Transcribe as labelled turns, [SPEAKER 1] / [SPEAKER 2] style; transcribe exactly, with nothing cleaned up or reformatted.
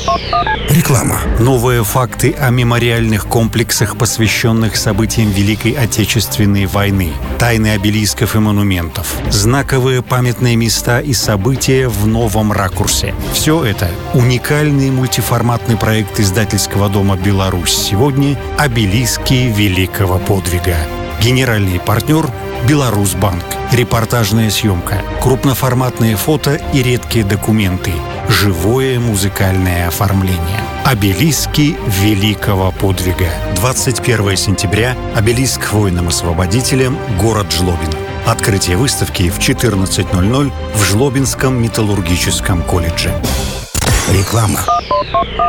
[SPEAKER 1] Реклама.
[SPEAKER 2] Новые факты о мемориальных комплексах, посвященных событиям Великой Отечественной войны. Тайны обелисков и монументов. Знаковые памятные места и события в новом ракурсе. Все это — уникальный мультиформатный проект издательского дома «Беларусь сегодня» «Обелиски великого подвига». Генеральный партнер — «Беларусьбанк». Репортажная съемка, крупноформатные фото и редкие документы. Живое музыкальное оформление. «Обелиски великого подвига». двадцать первого сентября. Обелиск воинам-освободителям, город Жлобин. Открытие выставки в четырнадцать ноль ноль в Жлобинском металлургическом колледже.
[SPEAKER 1] Реклама.